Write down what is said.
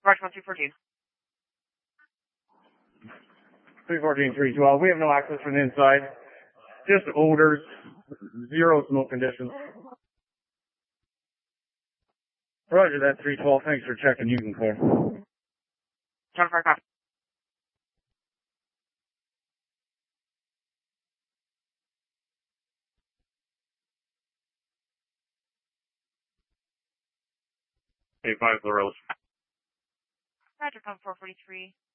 Roger, 214. 314, 312. We have no access from the inside. Just odors. Zero smoke conditions. Roger that, 312. Thanks for checking. You can clear. John 5 copy. Hey, 5 Rose. Roger, 443.